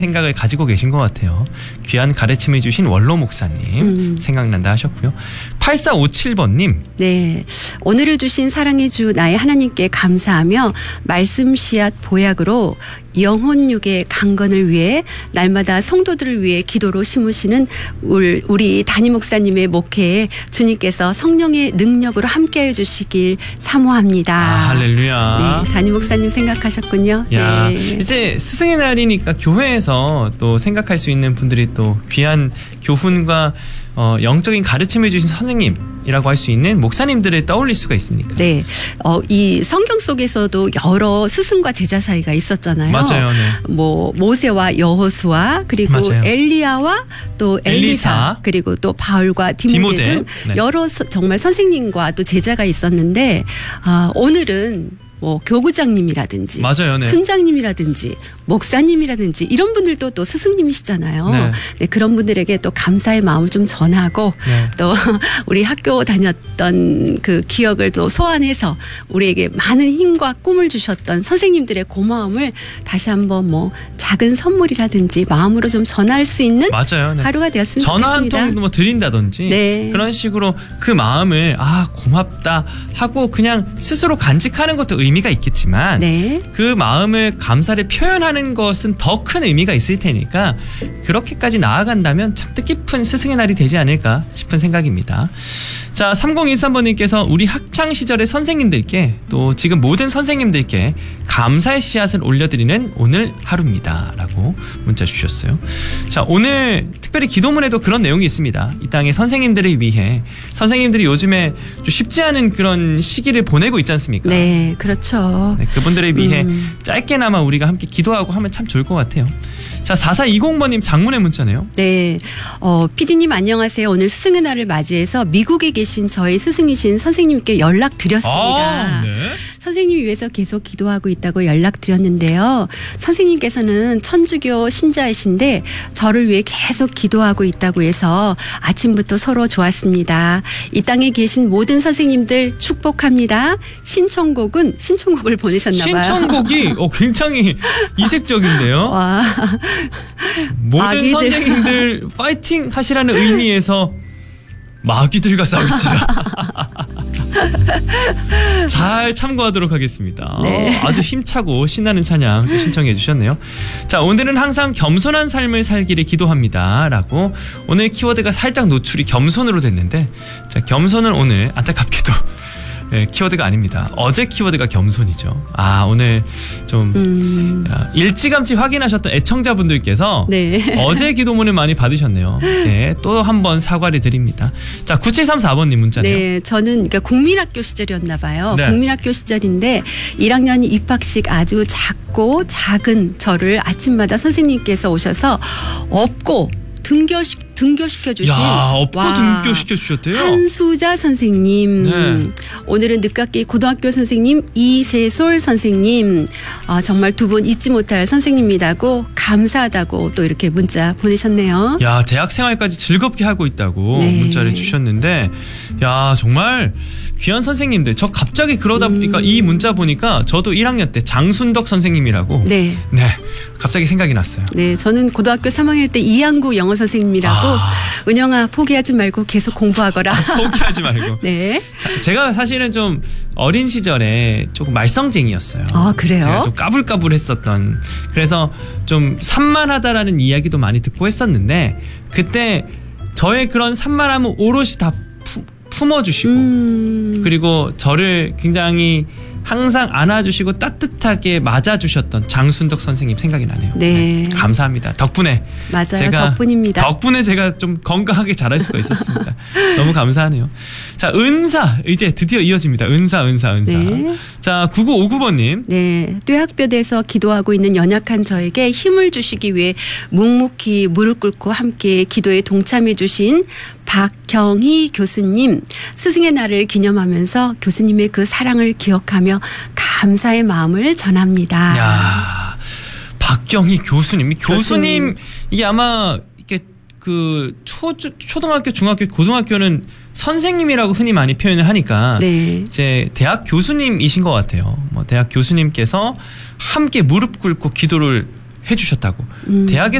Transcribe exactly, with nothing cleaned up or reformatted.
생각을 가지고 계신 것 같아요. 귀한 가르침을 주신 원로 목사님 음. 생각난다 하셨고요. 팔사오칠 번님. 네, 오늘을 주신 사랑의 주 나의 하나님께 감사하며 말씀 씨앗 보약으로 영혼육의 강건을 위해 날마다 성도들을 위해 기도로 심으시는 우리 담임 목사님의 목회에 주님께서 성령의 능력으로 함께해 주시길 사모합니다. 아, 할렐루야. 네, 담임 목사님 생각하셨군요. 야, 네. 이제 스승의 날이니까 교회에서 또 생각할 수 있는 분들이 또 귀한 교훈과 어, 영적인 가르침을 주신 선생님이라고 할 수 있는 목사님들을 떠올릴 수가 있으니까. 네, 어, 이 성경 속에서도 여러 스승과 제자 사이가 있었잖아요. 맞아요. 네. 뭐 모세와 여호수아 그리고 맞아요. 엘리야와 또 엘리사, 엘리사 그리고 또 바울과 디모데, 디모데. 등 네. 여러 서, 정말 선생님과 또 제자가 있었는데 어, 오늘은 뭐 교구장님이라든지 맞아요, 네. 순장님이라든지 목사님이라든지 이런 분들도 또 스승님이시잖아요. 네. 네, 그런 분들에게 또 감사의 마음을 좀 전하고 네. 또 우리 학교 다녔던 그 기억을 또 소환해서 우리에게 많은 힘과 꿈을 주셨던 선생님들의 고마움을 다시 한번 뭐 작은 선물이라든지 마음으로 좀 전할 수 있는 맞아요. 네. 하루가 되었으면 전화 좋겠습니다. 한 통 뭐 드린다든지 네. 그런 식으로 그 마음을 아 고맙다 하고 그냥 스스로 간직하는 것도 의미가 있겠지만 네. 그 마음을 감사를 표현하는 것은 더 큰 의미가 있을 테니까 그렇게까지 나아간다면 참 뜻깊은 스승의 날이 되지 않을까 싶은 생각입니다. 자, 삼공일삼 번님께서 우리 학창시절의 선생님들께 또 지금 모든 선생님들께 감사의 씨앗을 올려드리는 오늘 하루입니다 라고 문자 주셨어요. 자, 오늘 특별히 기도문에도 그런 내용이 있습니다. 이 땅의 선생님들을 위해 선생님들이 요즘에 좀 쉽지 않은 그런 시기를 보내고 있지 않습니까? 네, 그렇죠. 네, 그분들을 위해 음. 짧게나마 우리가 함께 기도하고 하면 참 좋을 것 같아요. 자, 사사이공 번님 장문의 문자네요. 네, 어, 피디님 안녕하세요. 오늘 스승의 날을 맞이해서 미국에 계신 저희 스승이신 선생님께 연락드렸습니다. 아, 네. 선생님을 위해서 계속 기도하고 있다고 연락드렸는데요. 선생님께서는 천주교 신자이신데 저를 위해 계속 기도하고 있다고 해서 아침부터 서로 좋았습니다. 이 땅에 계신 모든 선생님들 축복합니다. 신청곡은 신청곡을 보내셨나 봐요. 신청곡이 어, 굉장히 이색적인데요. 와. 모든 아기들. 선생님들 파이팅 하시라는 의미에서 마귀들과 싸울지라. 잘 참고하도록 하겠습니다. 네. 아주 힘차고 신나는 찬양 또 신청해 주셨네요. 자, 오늘은 항상 겸손한 삶을 살기를 기도합니다 라고 오늘 키워드가 살짝 노출이 겸손으로 됐는데 자, 겸손은 오늘 안타깝게도 네, 키워드가 아닙니다. 어제 키워드가 겸손이죠. 아, 오늘 좀 음. 일찌감치 확인하셨던 애청자분들께서 네. 어제 기도문을 많이 받으셨네요. 이제 또 한 번 사과를 드립니다. 자, 구칠삼사 번님 문자네요. 네, 저는 그러니까 국민학교 시절이었나 봐요. 네. 국민학교 시절인데 일 학년 입학식 아주 작고 작은 저를 아침마다 선생님께서 오셔서 업고 등교시, 등교시켜 주신 야, 업고 와, 등교시켜 주셨대요. 한수자 선생님, 네. 오늘은 늦깎이 고등학교 선생님 이세솔 선생님, 아, 정말 두 분 잊지 못할 선생님이라고 감사하다고 또 이렇게 문자 보내셨네요. 야, 대학 생활까지 즐겁게 하고 있다고 네. 문자를 주셨는데, 야, 정말 귀한 선생님들. 저 갑자기 그러다 보니까 음. 이 문자 보니까 저도 일 학년 때 장순덕 선생님이라고. 네. 네. 갑자기 생각이 났어요. 네, 저는 고등학교 삼 학년 때 이항구 영어 선생님이라고 아. 은영아 포기하지 말고 계속 공부하거라. 포기하지 말고. 네. 자, 제가 사실은 좀 어린 시절에 조금 말썽쟁이였어요. 아, 그래요? 제가 좀 까불까불했었던. 그래서 좀 산만하다라는 이야기도 많이 듣고 했었는데 그때 저의 그런 산만함을 오롯이 다 푸, 품어주시고 음. 그리고 저를 굉장히 항상 안아주시고 따뜻하게 맞아주셨던 장순덕 선생님 생각이 나네요. 네. 네, 감사합니다. 덕분에 맞아요. 제가 덕분입니다. 덕분에 제가 좀 건강하게 자랄 수가 있었습니다. 너무 감사하네요. 자, 은사 이제 드디어 이어집니다. 은사 은사 은사. 네. 자, 구구오구 번님. 네, 뇌학볕에서 기도하고 있는 연약한 저에게 힘을 주시기 위해 묵묵히 무릎 꿇고 함께 기도에 동참해 주신 박경희 교수님, 스승의 날을 기념하면서 교수님의 그 사랑을 기억하며 감사의 마음을 전합니다. 야, 박경희 교수님, 교수님, 교수님. 이게 아마 이게 그 초, 초등학교, 중학교, 고등학교는 선생님이라고 흔히 많이 표현을 하니까 네. 이제 대학 교수님이신 것 같아요. 뭐 대학 교수님께서 함께 무릎 꿇고 기도를 해주셨다고. 음. 대학에서